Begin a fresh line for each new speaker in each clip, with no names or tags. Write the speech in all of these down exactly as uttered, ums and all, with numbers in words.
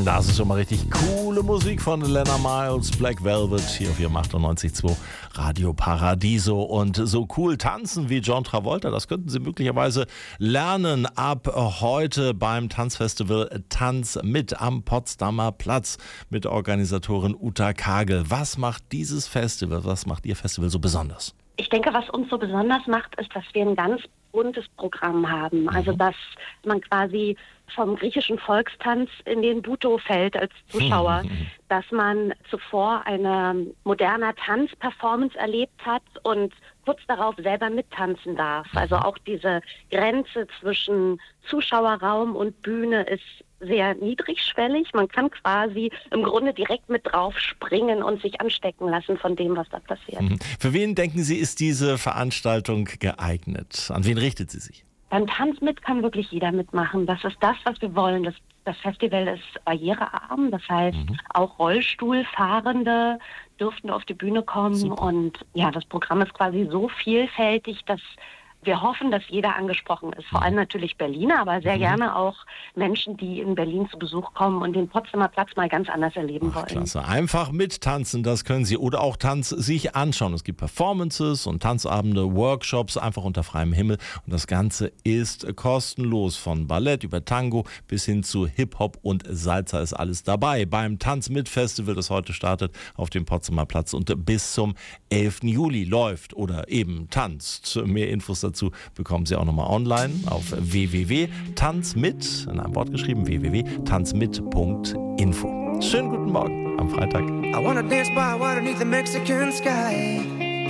Das ist schon mal richtig coole Musik von Lena Miles, Black Velvet, hier auf ihrem achtundneunzig Komma zwei Radio Paradiso. Und so cool tanzen wie John Travolta, das könnten Sie möglicherweise lernen ab heute beim Tanzfestival Tanz mit am Potsdamer Platz mit Organisatorin Uta Kagel. Was macht dieses Festival, was macht Ihr Festival so besonders?
Ich denke, was uns so besonders macht, ist, dass wir ein ganz buntes Programm haben. Also, dass man quasi vom griechischen Volkstanz in den Buto fällt als Zuschauer, dass man zuvor eine moderne Tanzperformance erlebt hat und kurz darauf selber mittanzen darf. Also auch diese Grenze zwischen Zuschauerraum und Bühne ist sehr niedrigschwellig. Man kann quasi im Grunde direkt mit drauf springen und sich anstecken lassen von dem, was da passiert.
Für wen, denken Sie, ist diese Veranstaltung geeignet? An wen richtet sie sich?
Beim Tanz mit kann wirklich jeder mitmachen. Das ist das, was wir wollen. Das, das Festival ist barrierearm. Das heißt, mhm. auch Rollstuhlfahrende dürften auf die Bühne kommen. Super. Und ja, das Programm ist quasi so vielfältig, dass wir hoffen, dass jeder angesprochen ist. Vor allem natürlich Berliner, aber sehr mhm. gerne auch Menschen, die in Berlin zu Besuch kommen und den Potsdamer Platz mal ganz anders erleben
Ach,
wollen.
Klasse. Einfach mittanzen, das können Sie. Oder auch Tanz sich anschauen. Es gibt Performances und Tanzabende, Workshops, einfach unter freiem Himmel. Und das Ganze ist kostenlos. Von Ballett über Tango bis hin zu Hip-Hop und Salsa ist alles dabei. Beim Tanz mit Festival, das heute startet auf dem Potsdamer Platz und bis zum elften Juli läuft oder eben tanzt. Mehr Infos dazu bekommen Sie auch nochmal online auf w w w punkt tanzmit, in einem Wort geschrieben, w w w punkt tanzmit punkt info. Schönen guten Morgen am Freitag.
I wanna dance by water beneath the Mexican sky.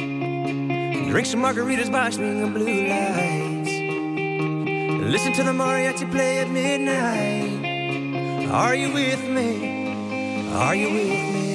Drink some margaritas by swinging blue lights. Listen to the mariachi play at midnight. Are you with me? Are you with me?